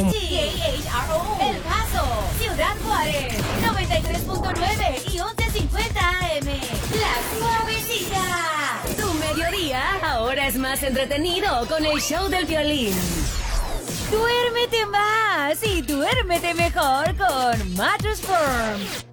KHRO, El Paso, Ciudad Juárez, 93.9 y 1150 AM. La Suavecita. Tu mediodía ahora es más entretenido con el show del violín. Duérmete más y duérmete mejor con Mattress Firm.